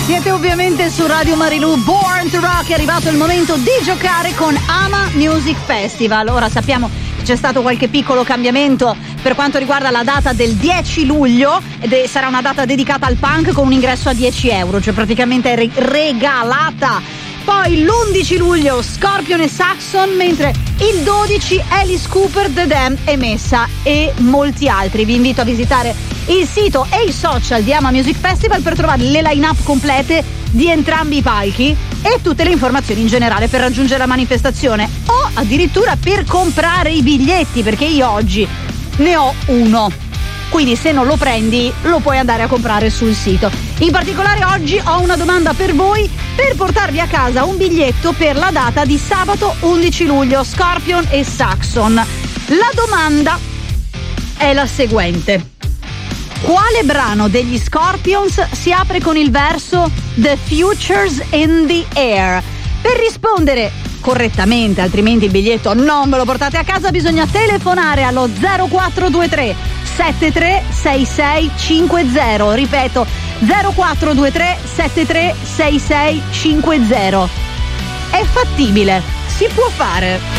Siete ovviamente su Radio Marilù, Born to Rock. È arrivato il momento di giocare con Ama Music Festival. Ora sappiamo che c'è stato qualche piccolo cambiamento per quanto riguarda la data del 10 luglio ed sarà una data dedicata al punk con un ingresso a 10 euro, cioè praticamente è regalata. Poi l'11 luglio Scorpion e Saxon, mentre il 12 Alice Cooper, The Dam e Messa e molti altri. Vi invito a visitare il sito e i social di Ama Music Festival per trovare le line-up complete di entrambi i palchi e tutte le informazioni in generale per raggiungere la manifestazione o addirittura per comprare i biglietti, perché io oggi ne ho uno. Quindi se non lo prendi lo puoi andare a comprare sul sito. In particolare oggi ho una domanda per voi per portarvi a casa un biglietto per la data di sabato 11 luglio, Scorpion e Saxon. La domanda è la seguente: quale brano degli Scorpions si apre con il verso The Future's in the Air? Per rispondere correttamente, altrimenti il biglietto non ve lo portate a casa, bisogna telefonare allo 0423 736650. Ripeto, 0423 736650. È fattibile, si può fare.